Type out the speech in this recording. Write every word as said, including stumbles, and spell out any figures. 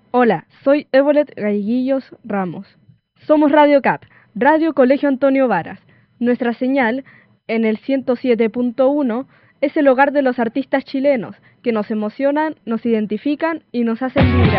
Hola, soy Evolet Galleguillos Ramos. Somos Radio Cap, Radio Colegio Antonio Varas. Nuestra señal, en el ciento siete punto uno, es el hogar de los artistas chilenos, que nos emocionan, nos identifican y nos hacen vibrar.